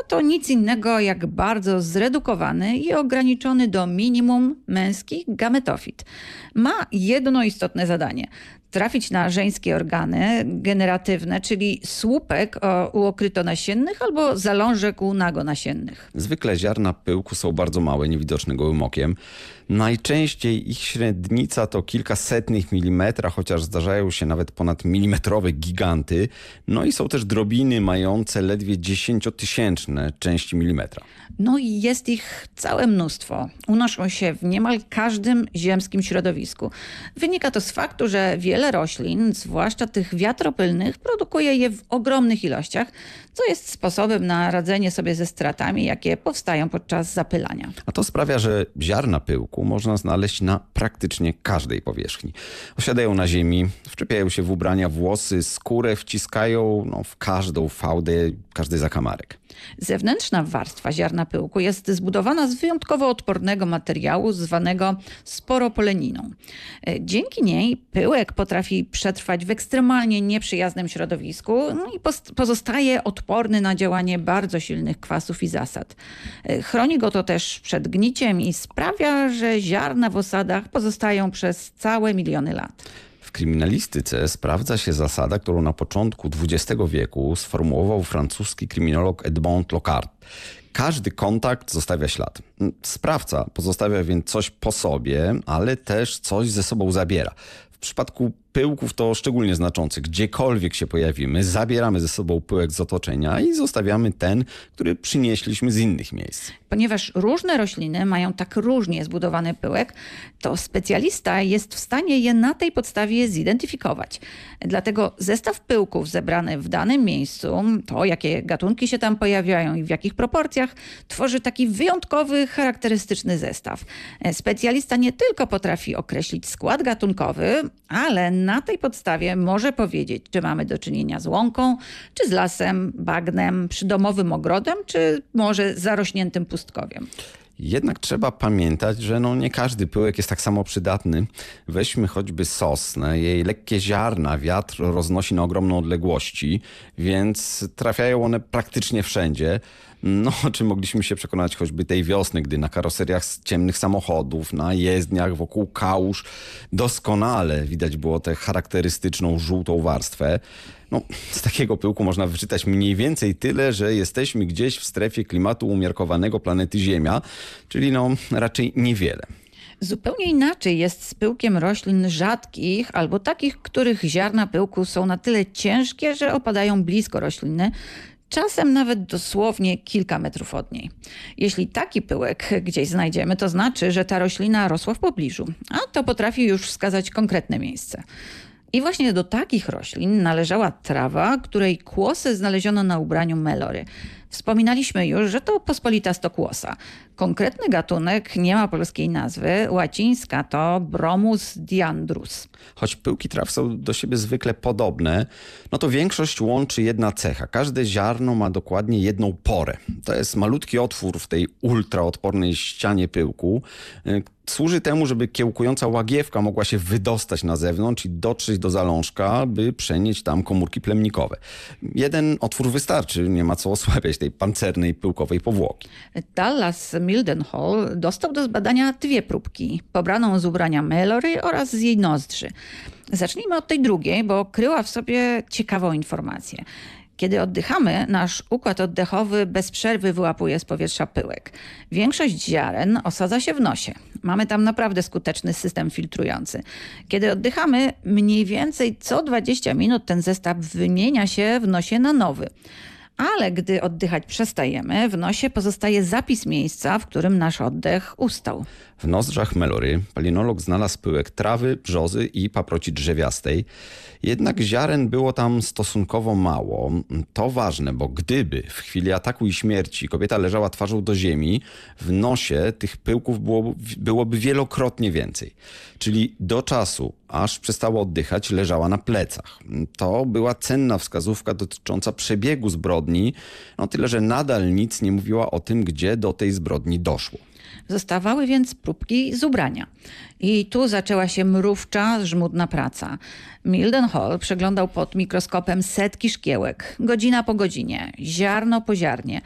to nic innego jak bardzo zredukowany i ograniczony do minimum męski gametofit. Ma jedno istotne zadanie. Trafić na żeńskie organy generatywne, czyli słupek u okrytonasiennych albo zalążek u nagonasiennych. Zwykle ziarna pyłku są bardzo małe, niewidoczne gołym okiem. Najczęściej ich średnica to kilka setnych milimetra, chociaż zdarzają się nawet ponad milimetrowe giganty. No i są też drobiny mające ledwie dziesięciotysięczne części milimetra. No i jest ich całe mnóstwo. Unoszą się w niemal każdym ziemskim środowisku. Wynika to z faktu, że wiele roślin, zwłaszcza tych wiatropylnych, produkuje je w ogromnych ilościach, co jest sposobem na radzenie sobie ze stratami, jakie powstają podczas zapylania. A to sprawia, że ziarna pyłku można znaleźć na praktycznie każdej powierzchni. Osiadają na ziemi, wczepiają się w ubrania, włosy, skórę, wciskają w każdą fałdę, każdy zakamarek. Zewnętrzna warstwa ziarna pyłku jest zbudowana z wyjątkowo odpornego materiału zwanego sporopoleniną. Dzięki niej pyłek potrafi przetrwać w ekstremalnie nieprzyjaznym środowisku i pozostaje odporny na działanie bardzo silnych kwasów i zasad. Chroni go to też przed gniciem i sprawia, że ziarna w osadach pozostają przez całe miliony lat. W kryminalistyce sprawdza się zasada, którą na początku XX wieku sformułował francuski kryminolog Edmond Locard. Każdy kontakt zostawia ślad. Sprawca pozostawia więc coś po sobie, ale też coś ze sobą zabiera. W przypadku pyłków to szczególnie znaczące. Gdziekolwiek się pojawimy, zabieramy ze sobą pyłek z otoczenia i zostawiamy ten, który przynieśliśmy z innych miejsc. Ponieważ różne rośliny mają tak różnie zbudowany pyłek, to specjalista jest w stanie je na tej podstawie zidentyfikować. Dlatego zestaw pyłków zebrany w danym miejscu, to jakie gatunki się tam pojawiają i w jakich proporcjach, tworzy taki wyjątkowy, charakterystyczny zestaw. Specjalista nie tylko potrafi określić skład gatunkowy, ale na tej podstawie może powiedzieć, czy mamy do czynienia z łąką, czy z lasem, bagnem, przydomowym ogrodem, czy może zarośniętym pustkowiem. Jednak trzeba pamiętać, że nie każdy pyłek jest tak samo przydatny. Weźmy choćby sosnę. Jej lekkie ziarna wiatr roznosi na ogromne odległości, więc trafiają one praktycznie wszędzie. O czym mogliśmy się przekonać choćby tej wiosny, gdy na karoseriach ciemnych samochodów, na jezdniach, wokół kałuż doskonale widać było tę charakterystyczną żółtą warstwę. Z takiego pyłku można wyczytać mniej więcej tyle, że jesteśmy gdzieś w strefie klimatu umiarkowanego planety Ziemia, czyli raczej niewiele. Zupełnie inaczej jest z pyłkiem roślin rzadkich albo takich, których ziarna pyłku są na tyle ciężkie, że opadają blisko rośliny, czasem nawet dosłownie kilka metrów od niej. Jeśli taki pyłek gdzieś znajdziemy, to znaczy, że ta roślina rosła w pobliżu, a to potrafi już wskazać konkretne miejsce. I właśnie do takich roślin należała trawa, której kłosy znaleziono na ubraniu Melory. Wspominaliśmy już, że to pospolita stokłosa. Konkretny gatunek nie ma polskiej nazwy, łacińska to Bromus diandrus. Choć pyłki traw są do siebie zwykle podobne, to większość łączy jedna cecha. Każde ziarno ma dokładnie jedną porę. To jest malutki otwór w tej ultraodpornej ścianie pyłku. Służy temu, żeby kiełkująca łagiewka mogła się wydostać na zewnątrz i dotrzeć do zalążka, by przenieść tam komórki plemnikowe. Jeden otwór wystarczy, nie ma co osłabiać tej pancernej pyłkowej powłoki. Dallas Mildenhall dostał do zbadania dwie próbki, pobraną z ubrania Melory oraz z jej nozdrzy. Zacznijmy od tej drugiej, bo kryła w sobie ciekawą informację. Kiedy oddychamy, nasz układ oddechowy bez przerwy wyłapuje z powietrza pyłek. Większość ziaren osadza się w nosie. Mamy tam naprawdę skuteczny system filtrujący. Kiedy oddychamy, mniej więcej co 20 minut ten zestaw wymienia się w nosie na nowy. Ale gdy oddychać przestajemy, w nosie pozostaje zapis miejsca, w którym nasz oddech ustał. W nozdrzach Melory palinolog znalazł pyłek trawy, brzozy i paproci drzewiastej. Jednak ziaren było tam stosunkowo mało. To ważne, bo gdyby w chwili ataku i śmierci kobieta leżała twarzą do ziemi, w nosie tych pyłków byłoby wielokrotnie więcej. Czyli do czasu, aż przestała oddychać, leżała na plecach. To była cenna wskazówka dotycząca przebiegu zbrodni, tyle że nadal nic nie mówiła o tym, gdzie do tej zbrodni doszło. Zostawały więc próbki z ubrania. I tu zaczęła się mrówcza, żmudna praca. Mildenhall przeglądał pod mikroskopem setki szkiełek, godzina po godzinie, ziarno po ziarnie.